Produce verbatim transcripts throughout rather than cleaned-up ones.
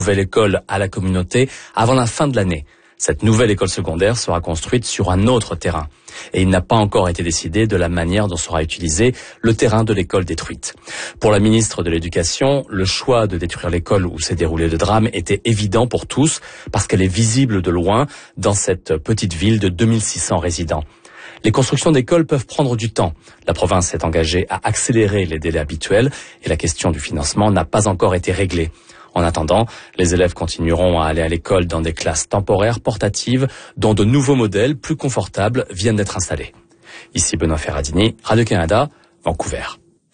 nouvelle école à la communauté avant la fin de l'année. Cette nouvelle école secondaire sera construite sur un autre terrain. Et il n'a pas encore été décidé de la manière dont sera utilisé le terrain de l'école détruite. Pour la ministre de l'Éducation, le choix de détruire l'école où s'est déroulé le drame était évident pour tous parce qu'elle est visible de loin dans cette petite ville de deux mille six cents résidents. Les constructions d'écoles peuvent prendre du temps. La province s'est engagée à accélérer les délais habituels et la question du financement n'a pas encore été réglée. En attendant, les élèves continueront à aller à l'école dans des classes temporaires portatives dont de nouveaux modèles plus confortables viennent d'être installés. Ici Benoît Ferradini, Radio-Canada, Vancouver.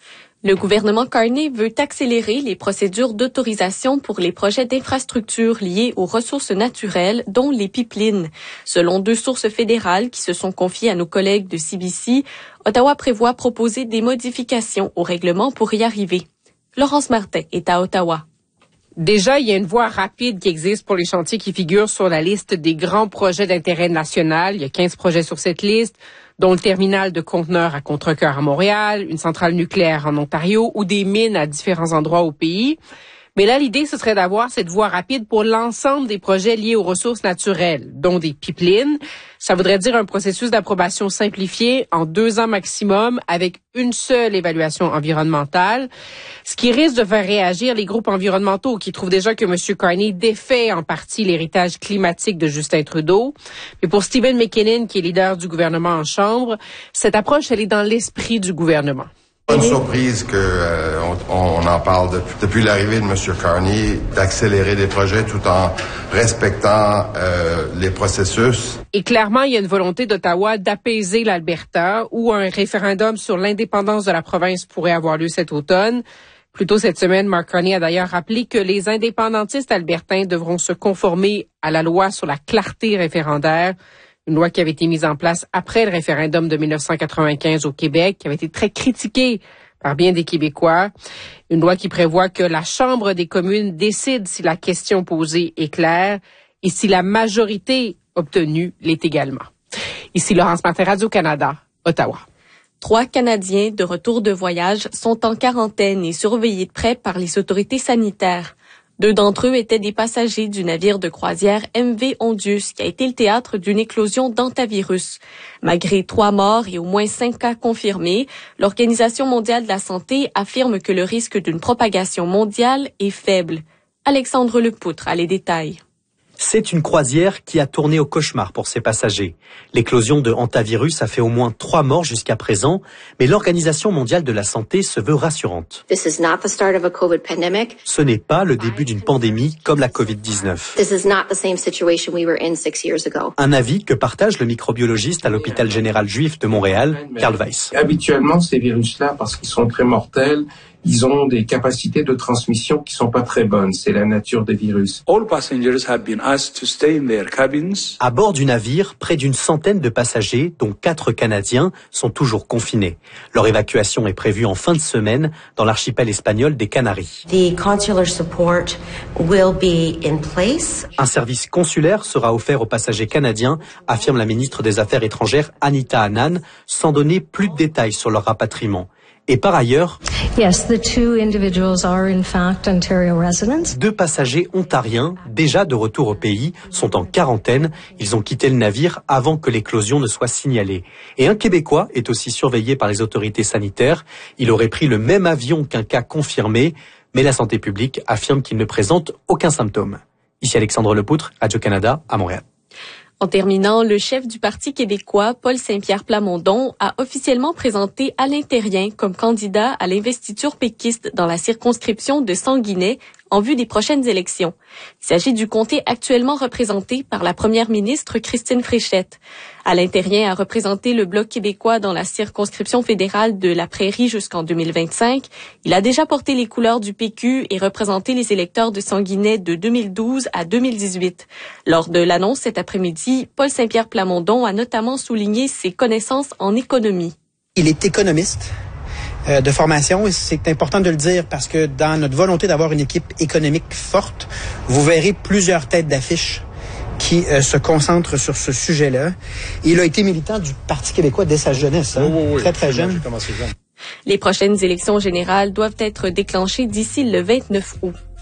Le gouvernement Carney veut accélérer les procédures d'autorisation pour les projets d'infrastructures liés aux ressources naturelles, dont les pipelines. Selon deux sources fédérales qui se sont confiées à nos collègues de C B C, Ottawa prévoit proposer des modifications au règlement pour y arriver. Laurence Martin est à Ottawa. Déjà, il y a une voie rapide qui existe pour les chantiers qui figurent sur la liste des grands projets d'intérêt national. Il y a quinze projets sur cette liste, dont le terminal de conteneurs à Contrecœur à Montréal, une centrale nucléaire en Ontario ou des mines à différents endroits au pays. Mais là, l'idée, ce serait d'avoir cette voie rapide pour l'ensemble des projets liés aux ressources naturelles, dont des pipelines. Ça voudrait dire un processus d'approbation simplifié en deux ans maximum avec une seule évaluation environnementale, ce qui risque de faire réagir les groupes environnementaux qui trouvent déjà que M. Carney défait en partie l'héritage climatique de Justin Trudeau. Mais pour Stephen McKinnon, qui est leader du gouvernement en Chambre, cette approche, elle est dans l'esprit du gouvernement. Pas une surprise qu'on euh, on en parle depuis, depuis l'arrivée de M. Carney, d'accélérer des projets tout en respectant euh, les processus. Et clairement, il y a une volonté d'Ottawa d'apaiser l'Alberta, où un référendum sur l'indépendance de la province pourrait avoir lieu cet automne. Plus tôt cette semaine, Mark Carney a d'ailleurs rappelé que les indépendantistes albertains devront se conformer à la loi sur la clarté référendaire, une loi qui avait été mise en place après le référendum de mille neuf cent quatre-vingt-quinze au Québec, qui avait été très critiquée par bien des Québécois. Une loi qui prévoit que la Chambre des communes décide si la question posée est claire et si la majorité obtenue l'est également. Ici Laurence Martin, Radio-Canada, Ottawa. Trois Canadiens de retour de voyage sont en quarantaine et surveillés de près par les autorités sanitaires. Deux d'entre eux étaient des passagers du navire de croisière M V Ondius, qui a été le théâtre d'une éclosion d'hantavirus. Malgré trois morts et au moins cinq cas confirmés, l'Organisation mondiale de la santé affirme que le risque d'une propagation mondiale est faible. Alexandre Lepoutre a les détails. C'est une croisière qui a tourné au cauchemar pour ses passagers. L'éclosion de hantavirus a fait au moins trois morts jusqu'à présent, mais l'Organisation mondiale de la santé se veut rassurante. This is not the start of a COVID pandemic. Ce n'est pas le début d'une pandémie comme la covid dix-neuf. This is not the same situation we were in six years ago. Un avis que partage le microbiologiste à l'hôpital général juif de Montréal, Karl Weiss. Habituellement, ces virus-là, parce qu'ils sont très mortels, ils ont des capacités de transmission qui sont pas très bonnes. C'est la nature des virus. All passengers have been asked to stay in their cabins. À bord du navire, près d'une centaine de passagers, dont quatre Canadiens, sont toujours confinés. Leur évacuation est prévue en fin de semaine dans l'archipel espagnol des Canaries. The consular support will be in place. Un service consulaire sera offert aux passagers canadiens, affirme la ministre des Affaires étrangères Anita Anand, sans donner plus de détails sur leur rapatriement. Et par ailleurs, yes, the two individuals are in fact Ontario residents. Deux passagers ontariens, déjà de retour au pays, sont en quarantaine. Ils ont quitté le navire avant que l'éclosion ne soit signalée. Et un Québécois est aussi surveillé par les autorités sanitaires. Il aurait pris le même avion qu'un cas confirmé, mais la santé publique affirme qu'il ne présente aucun symptôme. Ici Alexandre Lepoutre, Radio-Canada, à Montréal. En terminant, le chef du Parti québécois, Paul Saint-Pierre Plamondon, a officiellement présenté Alain Therrien comme candidat à l'investiture péquiste dans la circonscription de Sanguinet en vue des prochaines élections. Il s'agit du comté actuellement représenté par la première ministre Christine Fréchette. Alain Therrien a représenté le Bloc québécois dans la circonscription fédérale de la Prairie jusqu'en deux mille vingt-cinq. Il a déjà porté les couleurs du P Q et représenté les électeurs de Sanguinet de deux mille douze à deux mille dix-huit. Lors de l'annonce cet après-midi, Paul Saint-Pierre Plamondon a notamment souligné ses connaissances en économie. Il est économiste euh, de formation et c'est important de le dire parce que dans notre volonté d'avoir une équipe économique forte, vous verrez plusieurs têtes d'affiche qui euh, se concentrent sur ce sujet-là. Il a été militant du Parti québécois dès sa jeunesse, hein, oui, oui, oui. très très jeune. J'ai commencé jeune. Les prochaines élections générales doivent être déclenchées d'ici le vingt-neuf août.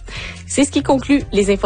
C'est ce qui conclut les informations.